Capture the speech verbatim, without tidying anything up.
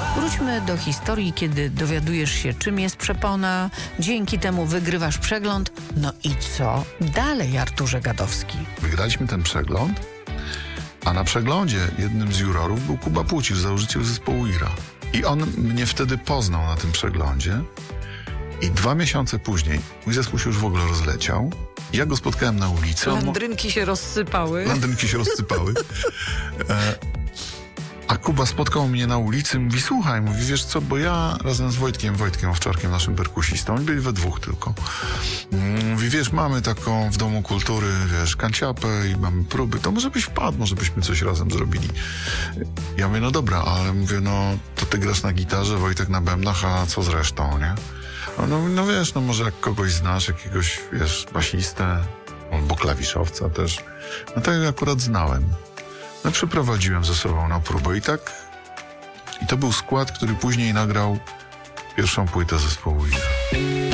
Wróćmy do historii, kiedy dowiadujesz się, czym jest przepona, dzięki temu wygrywasz przegląd. No i co dalej, Arturze Gadowski? Wygraliśmy ten przegląd, a na przeglądzie jednym z jurorów był Kuba Płócisz, założyciel zespołu Ira. I on mnie wtedy poznał na tym przeglądzie i dwa miesiące później mój zespół się już w ogóle rozleciał. Ja go spotkałem na ulicy. On Landrynki się rozsypały. Landrynki się rozsypały. E, a Kuba spotkał mnie na ulicy i mówi, słuchaj, mówi, wiesz co, bo ja razem z Wojtkiem, Wojtkiem Owczarkiem, naszym perkusistą, oni byli we dwóch tylko. Mówi, wiesz, mamy taką w Domu Kultury, wiesz, kanciapę i mamy próby, to może byś wpadł, może byśmy coś razem zrobili. Ja mówię, no dobra, ale mówię, no to ty grasz na gitarze, Wojtek na bębnach, a co z resztą, nie? No, no wiesz, no może jak kogoś znasz, jakiegoś, wiesz, basistę, albo klawiszowca też. No tak akurat znałem. No przyprowadziłem ze sobą na próbę i tak, i to był skład, który później nagrał pierwszą płytę zespołu Ira.